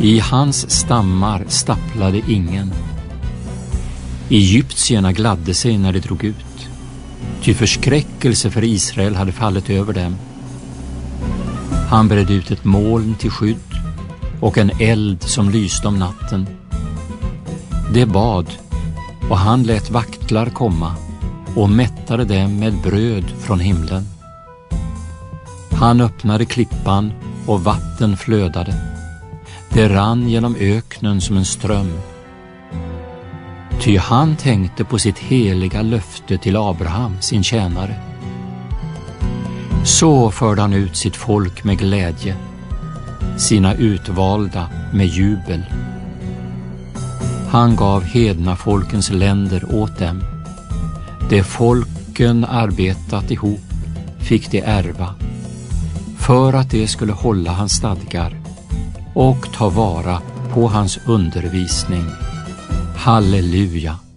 I hans stammar stapplade ingen. Egyptierna gladde sig när de drog ut, ty förskräckelse för Israel hade fallit över dem. Han bredde ut ett moln till skydd och en eld som lyste om natten. Det bad, och han lät vaktlar komma och mättade dem med bröd från himlen. Han öppnade klippan och vatten flödade. Det rann genom öknen som en ström. Ty han tänkte på sitt heliga löfte till Abraham, sin tjänare. Så förde han ut sitt folk med glädje, sina utvalda med jubel. Han gav hedna folkens länder åt dem. Det folken arbetat ihop fick de ärva, för att de skulle hålla hans stadgar och ta vara på hans undervisning. Halleluja!